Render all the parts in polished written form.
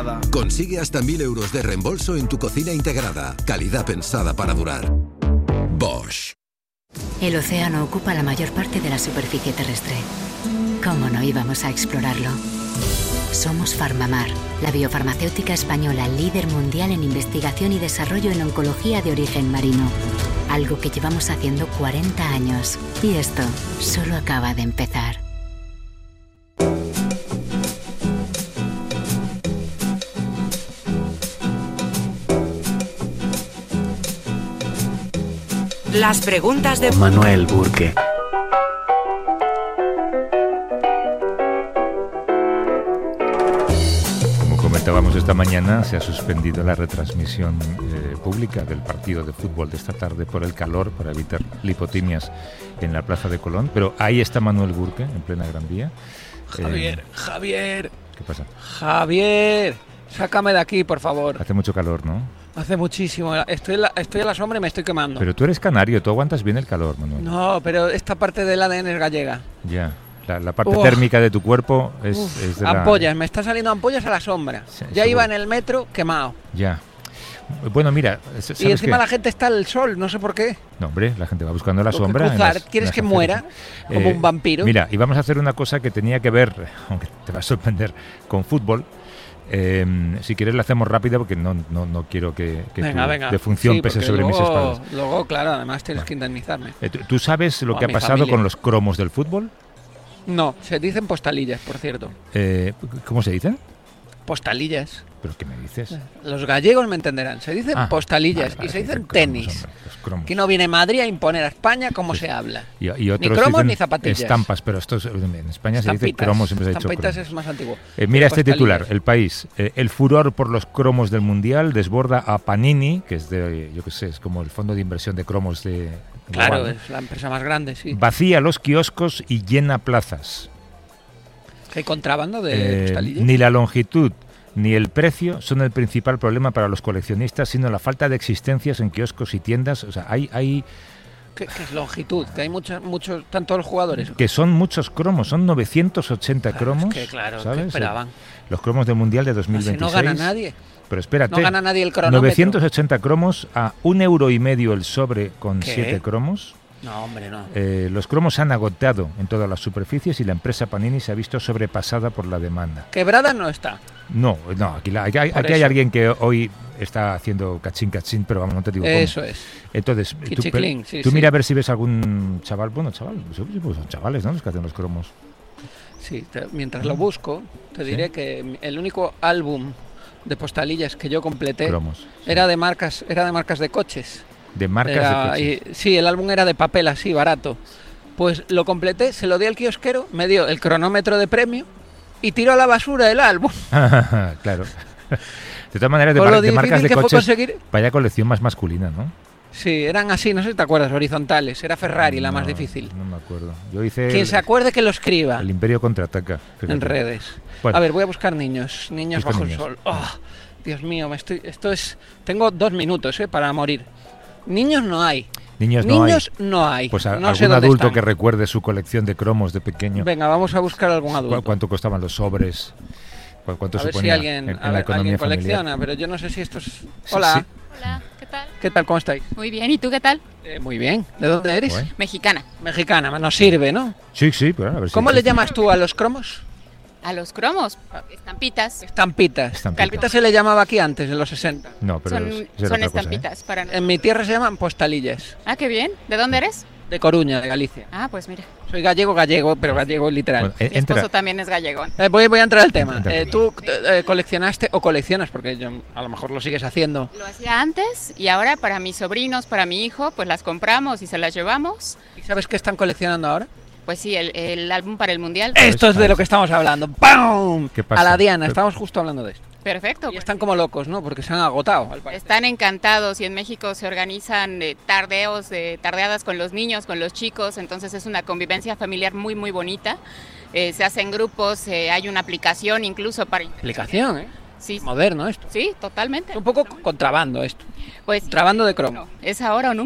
integrada. Consigue hasta 1.000 euros de reembolso en tu cocina integrada. Calidad pensada para durar. Bosch. El océano ocupa la mayor parte de la superficie terrestre. ¿Cómo no íbamos a explorarlo? Somos Farmamar, la biofarmacéutica española líder mundial en investigación y desarrollo en oncología de origen marino. Algo que llevamos haciendo 40 años. Y esto solo acaba de empezar. Las preguntas de Manuel Burke. Como comentábamos esta mañana, se ha suspendido la retransmisión pública del partido de fútbol de esta tarde por el calor, para evitar lipotimias en la Plaza de Colón. Pero ahí está Manuel Burke, en plena Gran Vía. Javier. ¿Qué pasa? Javier, sácame de aquí, por favor. Hace mucho calor, ¿no? Hace muchísimo. Estoy a la sombra y me estoy quemando. Pero tú eres canario, tú aguantas bien el calor, Manuel. No, pero esta parte del ADN es gallega. Ya. La parte térmica de tu cuerpo es de ampollas, me está saliendo ampollas a la sombra. Sí, ya iba en el metro quemado. Ya. Bueno, mira, y encima la gente está al sol, no sé por qué. No, hombre, la gente va buscando la sombra. ¿Quieres que muera como un vampiro? Mira, y vamos a hacer una cosa que tenía que ver, aunque te va a sorprender, con fútbol. Si quieres la hacemos rápida porque no quiero que venga. tu defunción pese sobre mis espaldas. Luego, claro, además tienes que indemnizarme. ¿Tú sabes lo que ha pasado con los cromos del fútbol? No, se dicen postalillas, por cierto. ¿Cómo se dicen? Postalillas. ¿Pero qué me dices? Los gallegos me entenderán. Se dicen postalillas y se dicen tenis. Cromos. Aquí no viene Madrid a imponer a España cómo se habla. Y otros ni cromos dicen ni zapatillas. Estampas, pero esto en España se dice cromos, siempre se ha dicho estampitas cromos. Es más antiguo. Mira este titular, El País. El furor por los cromos del Mundial desborda a Panini, que es de, yo qué sé, es como el fondo de inversión de cromos de... Claro, global, es la empresa más grande, sí. Vacía los kioscos y llena plazas. ¿Hay contrabando de postalillas? Ni la longitud ni el precio son el principal problema para los coleccionistas, sino la falta de existencias en kioscos y tiendas. O sea, hay ¿Qué es longitud? Que hay muchos, tanto los jugadores. Que son muchos cromos, son 980 cromos. Es que claro, ¿sabes? ¿qué esperaban? Los cromos del Mundial de 2026. No gana nadie. Pero espérate, no gana nadie el cronómetro. 980 cromos a €1,50 el sobre con 7 cromos. No, hombre, no. Los cromos se han agotado en todas las superficies y la empresa Panini se ha visto sobrepasada por la demanda. ¿Quebrada no está? No, aquí hay alguien que hoy está haciendo cachín, pero vamos, no te digo eso cómo. Es. Entonces, tú mira a ver si ves algún chaval, pues son chavales, ¿no? Los que hacen los cromos. Sí, mientras lo busco, te diré que el único álbum de postalillas que yo completé era de marcas de coches. De marcas de coches. Sí, el álbum era de papel así, barato. Pues lo completé, se lo di al kiosquero, me dio el cronómetro de premio y tiró a la basura el álbum. Claro. De todas maneras, de marcas de coches, vaya colección más masculina, ¿no? Sí, eran así, no sé si te acuerdas, horizontales. Era Ferrari la más difícil. No me acuerdo. Yo hice quien se acuerde que lo escriba. El Imperio contraataca. En redes. Bueno, a ver, voy a buscar niños bajo el sol. Oh, Dios mío, tengo 2 minutos para morir. Niños no hay. Niños no hay. Pues no algún sé dónde adulto están. que recuerde su colección de cromos de pequeño. Venga, vamos a buscar algún adulto. ¿Cuánto costaban los sobres? ¿Cuánto a ver suponía si alguien, en la economía colecciona, familiar? pero yo no sé si esto es... Hola. Sí. Hola, ¿qué tal? ¿Qué tal? ¿Cómo estáis? Muy bien, ¿y tú qué tal? Muy bien. ¿De dónde eres? Bueno. Mexicana. Mexicana, nos sirve, ¿no? Sí, pero a ver si... ¿Cómo le llamas tú a los cromos? A los cromos, estampitas. Estampitas se le llamaba aquí antes, en los 60. No, pero son estampitas para nosotros. En mi tierra se llaman postalillas. Ah, qué bien. ¿De dónde eres? De Coruña, de Galicia. Ah, pues mira. Soy gallego, pero gallego literal. Mi esposo también es gallegón. Voy a entrar al tema. ¿Tú coleccionaste o coleccionas? Porque yo, a lo mejor lo sigues haciendo. Lo hacía antes y ahora para mis sobrinos, para mi hijo, pues las compramos y se las llevamos. ¿Y sabes qué están coleccionando ahora? Pues sí, el álbum para el Mundial. Esto es de lo que estamos hablando. ¡Pam! ¿Qué pasa? A la Diana, estamos justo hablando de esto. Perfecto. Y están como locos, ¿no? Porque se han agotado. Están encantados y en México se organizan tardeadas con los niños, con los chicos, entonces es una convivencia familiar muy, muy bonita. Se hacen grupos, hay una aplicación incluso para... ¿Aplicación, eh? Sí. Moderno esto. Sí, totalmente. Es un poco contrabando esto. Pues contrabando de cromo. No, es ahora o nunca.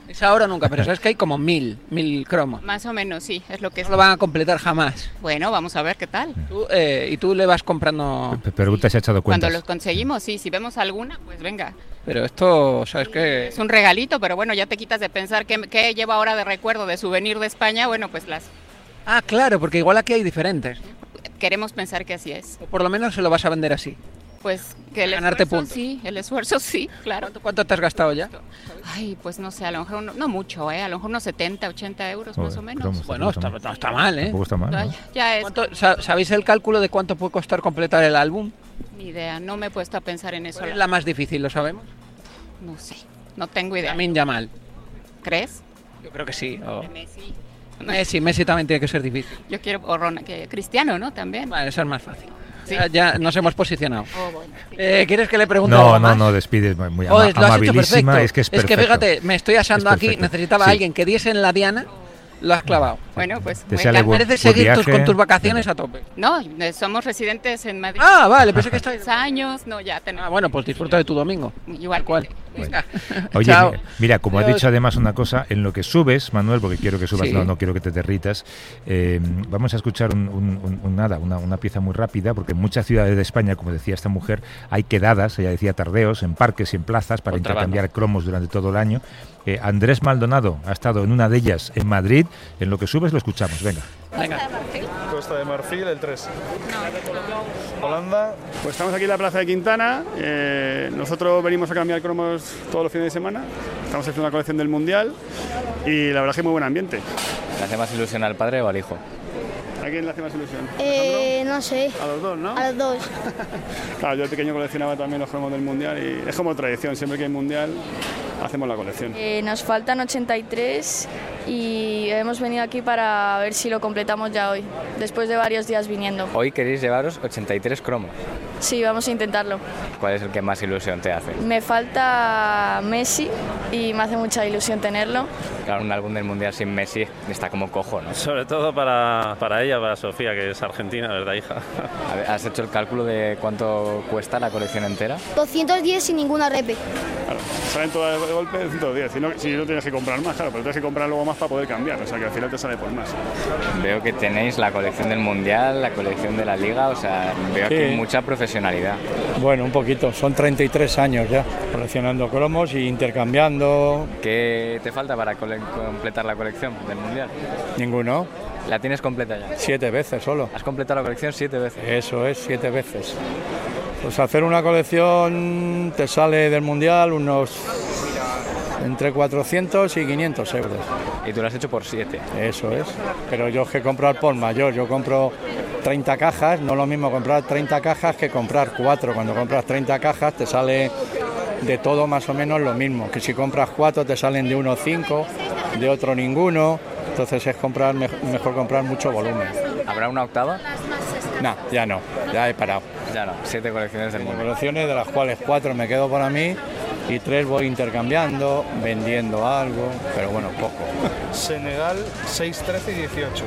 Es ahora nunca, pero sabes que hay como 1000 cromos. Más o menos, sí, es lo que es. No lo van a completar jamás. Bueno, vamos a ver qué tal. ¿Y tú le vas comprando? Pregunta si ha echado cuentas. Cuando los conseguimos, sí, si vemos alguna, pues venga. Pero esto, ¿sabes qué? Es un regalito, pero bueno, ya te quitas de pensar qué llevo ahora de recuerdo, de souvenir de España, bueno, pues las... Ah, claro, porque igual aquí hay diferentes. Queremos pensar que así es. O por lo menos se lo vas a vender así. Pues que el ganarte esfuerzo, puntos. sí, el esfuerzo sí, claro. ¿Cuánto te has gastado ya? Ay, pues no sé, a lo mejor no mucho, a lo mejor unos 70, 80 euros más o menos. Bueno, no está mal, ¿eh? Tampoco está mal, ¿no? Ya es. ¿Sabéis el cálculo de cuánto puede costar completar el álbum? Ni idea, no me he puesto a pensar en eso. ¿Cuál es la más difícil, lo sabemos? No sé, no tengo idea. Lamine Yamal. ¿Crees? Yo creo que sí. O... Messi. Messi también tiene que ser difícil. Yo quiero, que Cristiano, ¿no? También. Vale, eso es más fácil. Sí. Ya nos hemos posicionado. Bueno, sí. ¿Quieres que le pregunte algo más? No, despides, muy Lo has hecho amabilísima, perfecto. es perfecto. Es que fíjate, me estoy asando aquí, necesitaba a alguien que diese en la diana, lo has clavado. Bueno, pues mereces seguir con tus vacaciones a tope. No, somos residentes en Madrid. Ah, vale, pensé que estáis... años, no, ya tenemos. Ah, bueno, pues disfruta de tu domingo. Igual. ¿Cuál? Bueno. Oye, mira, como has dicho además una cosa, en lo que subes, Manuel, porque quiero que subas, no quiero que te derritas, vamos a escuchar una pieza muy rápida, porque en muchas ciudades de España, como decía esta mujer, hay quedadas, ella decía tardeos, en parques y en plazas para intercambiar cromos durante todo el año. Andrés Maldonado ha estado en una de ellas en Madrid. En lo que subes lo escuchamos, venga. Costa de Marfil, el 3. Holanda. Pues estamos aquí en la Plaza de Quintana. Nosotros venimos a cambiar cromos todos los fines de semana. Estamos haciendo una colección del Mundial y la verdad es que muy buen ambiente. ¿Le hace más ilusión al padre o al hijo? ¿A quién le hace más ilusión? No sé. A los dos, ¿no? A los dos. Claro, yo de pequeño coleccionaba también los cromos del Mundial y es como tradición, siempre que hay Mundial hacemos la colección. Nos faltan 83 y hemos venido aquí para ver si lo completamos ya hoy, después de varios días viniendo. Hoy queréis llevaros 83 cromos. Sí, vamos a intentarlo. ¿Cuál es el que más ilusión te hace? Me falta Messi y me hace mucha ilusión tenerlo. Claro, un álbum del Mundial sin Messi está como cojo, ¿no? Sobre todo para ella, para Sofía, que es argentina, ¿verdad, hija? ¿Has hecho el cálculo de cuánto cuesta la colección entera? 210 sin ninguna repe. Claro, salen todas de golpe 210. Si no tienes que comprar más, claro, pero tienes que comprar luego más para poder cambiar, o sea que al final te sale por más. Veo que tenéis la colección del Mundial, la colección de la Liga, o sea, veo aquí mucha profesionalidad. Bueno, un poquito, son 33 años ya coleccionando cromos y intercambiando. ¿Qué te falta para completar la colección del Mundial? Ninguno. ¿La tienes completa ya? 7 veces solo. ¿Has completado la colección 7 veces? Eso es, 7 veces. Pues hacer una colección te sale del Mundial unos entre 400 y 500 euros. ¿Y tú lo has hecho por 7? Eso es, pero yo es que compro al por mayor, yo compro 30 cajas, no es lo mismo comprar 30 cajas que comprar 4. Cuando compras 30 cajas te sale de todo más o menos lo mismo, que si compras 4 te salen de uno 5, de otro ninguno, entonces es mejor comprar mucho volumen. ¿Habrá una octava? No, ya he parado. Ya no, 7 colecciones del mundo. Colecciones de las cuales 4 me quedo para mí y 3 voy intercambiando, vendiendo algo, pero bueno, poco. Senegal 6, 13 y 18.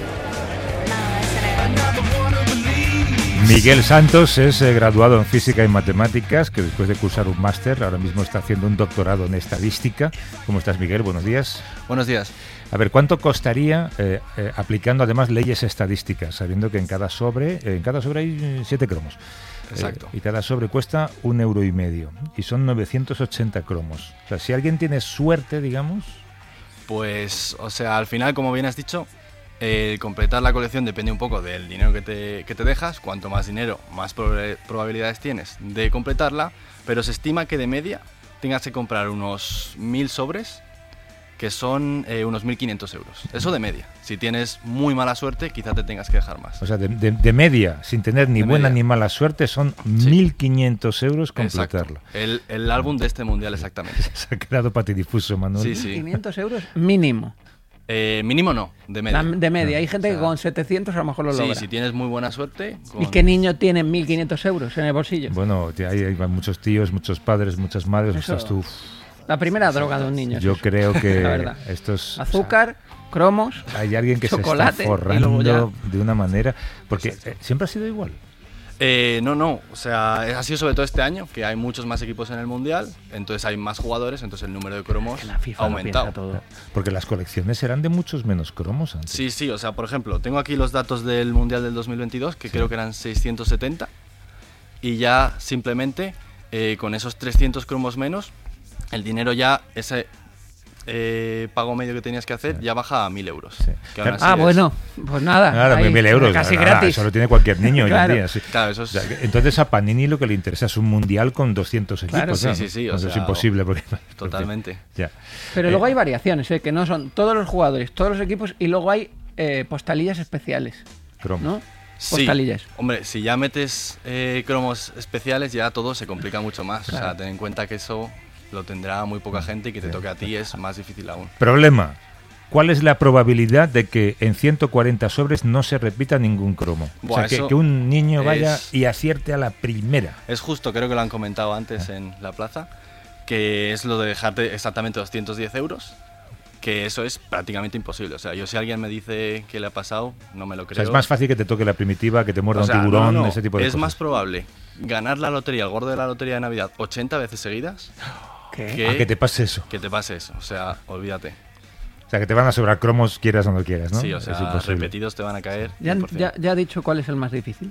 Miguel Santos es graduado en Física y Matemáticas, que después de cursar un máster, ahora mismo está haciendo un doctorado en Estadística. ¿Cómo estás, Miguel? Buenos días. Buenos días. A ver, ¿cuánto costaría aplicando además leyes estadísticas, sabiendo que en cada sobre hay 7 cromos? Exacto. Y cada sobre cuesta 1,5 € y son 980 cromos. O sea, si alguien tiene suerte, digamos... Pues, o sea, al final, como bien has dicho, completar la colección depende un poco del dinero que te dejas. Cuanto más dinero, más probabilidades tienes de completarla, pero se estima que de media tengas que comprar unos 1000 sobres, que son unos 1.500 euros. Eso de media. Si tienes muy mala suerte, quizá te tengas que dejar más. O sea, de media, sin tener ni buena ni mala suerte, son 1.500 euros completarlo. El álbum de este Mundial, exactamente. Se ha quedado patidifuso, Manuel. Sí. 500 euros mínimo. Mínimo no, de media. De media. Hay gente que con 700 a lo mejor lo logra. Sí, si tienes muy buena suerte. ¿Y qué niño tiene 1.500 euros en el bolsillo? Bueno, hay muchos tíos, muchos padres, muchas madres. Estás tú... La primera droga de un niño. Yo creo que estos azúcar, cromos, hay alguien que chocolate, se está forrando de una manera, porque siempre ha sido igual. No, o sea, ha sido sobre todo este año, que hay muchos más equipos en el Mundial, entonces hay más jugadores, entonces el número de cromos ha aumentado. Todo. Porque las colecciones eran de muchos menos cromos antes. Sí, o sea, por ejemplo, tengo aquí los datos del Mundial del 2022, que creo que eran 670, y ya simplemente con esos 300 cromos menos, el dinero ya, ese pago medio que tenías que hacer, ya baja a 1.000 euros. Sí. Bueno, pues nada. Claro, 1.000 euros. Casi gratis. Eso lo tiene cualquier niño claro. hoy en día. Sí. Claro, eso es... o sea, entonces a Panini lo que le interesa es un mundial con 200 equipos. Claro. Sí. O sea, es imposible. Totalmente. Ya. Pero luego hay variaciones, que no son todos los jugadores, todos los equipos, y luego hay postalillas especiales. Cromos. ¿No? Postalillas. Sí, hombre, si ya metes cromos especiales, ya todo se complica mucho más. Claro. O sea, ten en cuenta que eso lo tendrá muy poca gente y que te toque a ti es más difícil aún. Problema. ¿Cuál es la probabilidad de que en 140 sobres no se repita ningún cromo? Buah, o sea, que un niño vaya y acierte a la primera. Es justo, creo que lo han comentado antes en la plaza, que es lo de dejarte exactamente 210 euros, que eso es prácticamente imposible. O sea, yo si alguien me dice que le ha pasado, no me lo creo. O sea, es más fácil que te toque la primitiva, que te muerda un tiburón, ese tipo de cosas. Es más probable ganar la lotería, el gordo de la lotería de Navidad, 80 veces seguidas... que te pase eso. Que te pase eso, o sea, olvídate. O sea, que te van a sobrar cromos quieras o no quieras, ¿no? Sí, o sea, repetidos te van a caer. ¿Ya ha dicho cuál es el más difícil?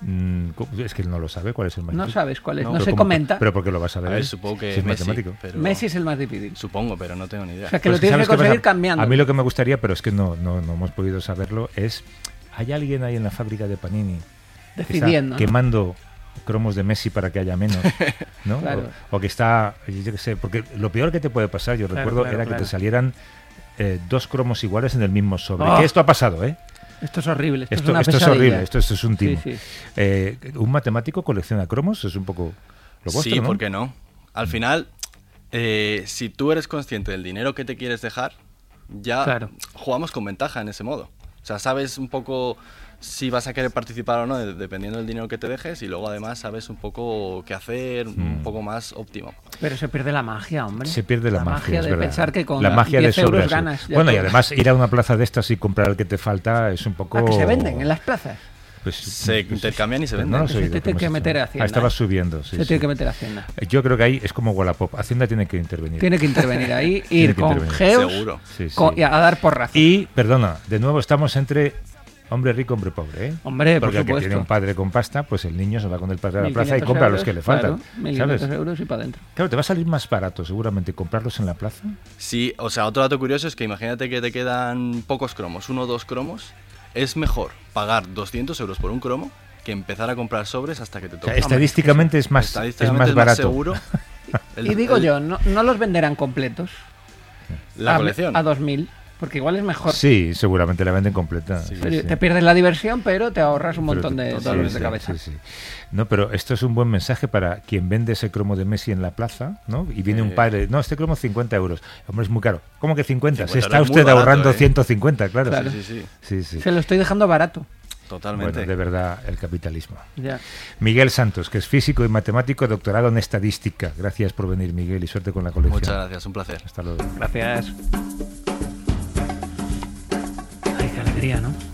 Es que él no lo sabe cuál es el más difícil. No sabes cuál es, no se comenta. Pero ¿por qué lo vas a ver? A ver, supongo que si es Messi, matemático. Pero... Messi es el más difícil. Supongo, pero no tengo ni idea. O sea, que lo tienes que conseguir cambiando. A mí lo que me gustaría, pero es que no hemos podido saberlo, es... ¿Hay alguien ahí en la fábrica de Panini decidiendo, que está quemando cromos de Messi para que haya menos, ¿no? Claro. O que está, yo qué sé, porque lo peor que te puede pasar, yo recuerdo, era que te salieran 2 cromos iguales en el mismo sobre. Que esto ha pasado, ¿eh? Esto es horrible, esto es horrible, esto es un timo. Sí. ¿Un matemático colecciona cromos? Es un poco lo vuestro, sí, ¿no? ¿por qué no? Al final, si tú eres consciente del dinero que te quieres dejar, ya jugamos con ventaja en ese modo. O sea, sabes un poco si vas a querer participar o no, dependiendo del dinero que te dejes, y luego además sabes un poco qué hacer, un poco más óptimo. Pero se pierde la magia, hombre. Se pierde la magia, de pensar que con la magia 10 de euros ganas. Bueno, y además ir a una plaza de estas y comprar el que te falta es un poco... ¿A que se venden en las plazas? Pues se intercambian y se venden. No se tiene que meter a Hacienda. Estaba subiendo, se tiene que meter a Hacienda. Yo creo que ahí es como Wallapop. Hacienda tiene que intervenir. Tiene que intervenir ahí, ir con geos y a dar porrazos. Y, perdona, de nuevo estamos entre... Hombre rico, hombre pobre, ¿eh? Hombre, porque por supuesto. El que tiene un padre con pasta, pues el niño se va con el padre a la plaza y compra los que le faltan. Claro, 1.500 euros y para adentro. Claro, te va a salir más barato seguramente comprarlos en la plaza. Sí, o sea, otro dato curioso es que imagínate que te quedan pocos cromos, 1 o 2 cromos. Es mejor pagar 200 euros por un cromo que empezar a comprar sobres hasta que te toque. O sea, estadísticamente es más barato. Más seguro. Y digo yo, ¿no los venderán completos? La colección. A 2.000. Porque igual es mejor. Sí, seguramente la venden completa. Sí, te pierdes la diversión, pero te ahorras un montón de dolores de cabeza. Sí. No, pero esto es un buen mensaje para quien vende ese cromo de Messi en la plaza, ¿no? Y viene un padre, no, este cromo 50 euros. Hombre, es muy caro. ¿Cómo que 50? Se está usted barato, ahorrando 150, claro. Sí. Se lo estoy dejando barato. Totalmente. Bueno, de verdad, el capitalismo. Ya. Miguel Santos, que es físico y matemático, doctorado en estadística. Gracias por venir, Miguel, y suerte con la colección. Muchas gracias, un placer. Hasta luego. Gracias. Ay, qué alegría, ¿no?